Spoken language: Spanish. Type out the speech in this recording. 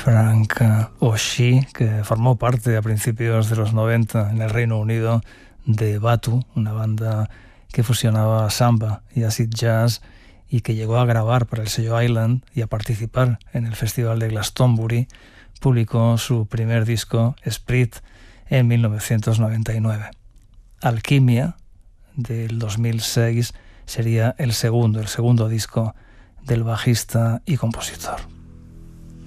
Frank Oshie, que formó parte a principios de los 90 en el Reino Unido de Batu, una banda que fusionaba samba y acid jazz y que llegó a grabar para el sello Island y a participar en el Festival de Glastonbury, publicó su primer disco, Sprit, en 1999. Alquimia, del 2006, sería el segundo disco del bajista y compositor.